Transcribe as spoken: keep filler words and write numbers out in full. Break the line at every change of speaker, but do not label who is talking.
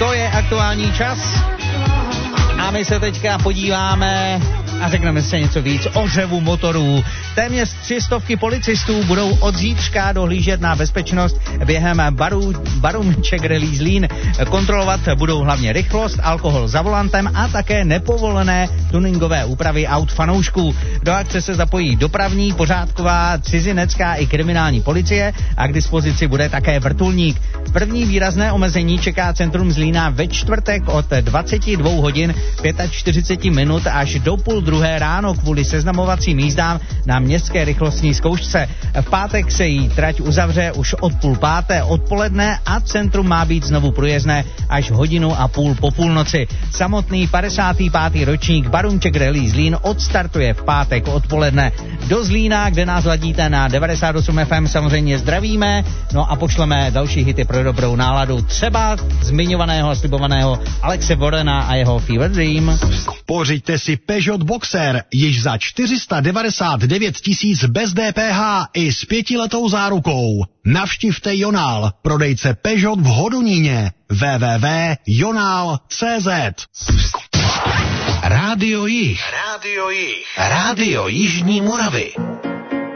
To je aktuální čas. A my se teďka podíváme a řekneme si něco víc o řevu motorů. Téměř tři stovky policistů budou od zítřka dohlížet na bezpečnost během baru, Barůmček Rally Zlín. Kontrolovat budou hlavně rychlost, alkohol za volantem a také nepovolené tuningové úpravy aut fanoušků. Do akce se zapojí dopravní, pořádková, cizinecká i kriminální policie a k dispozici bude také vrtulník. První výrazné omezení čeká centrum Zlína ve čtvrtek od dvacet dva hodin čtyřicet pět minut až do půl druhé ráno kvůli seznamovacím jízdám na městské rychlostní zkoušce. V pátek se jí trať uzavře už od půl páté odpoledne a centrum má být znovu průjezdné až hodinu a půl po půlnoci. Samotný padesátý pátý ročník Barůmček Rally Zlín odstartuje v pátek odpoledne. Do Zlína, kde nás ladíte na devadesát osm ef em, samozřejmě zdravíme, no a pošleme další hity pro dobrou náladu, třeba zmiňovaného a slibovaného Alexe Vorena a jeho Fever Dream.
Pořiďte si Peugeot Boxer již za čtyři sta devadesát devět tisíc bez D P H i s pětiletou zárukou. Navštivte Jonál, prodejce Peugeot v Hodoníně. w w w tečka jonál tečka cé zet.
Rádio Jih. Rádio Jih. Rádio Jižní Moravy.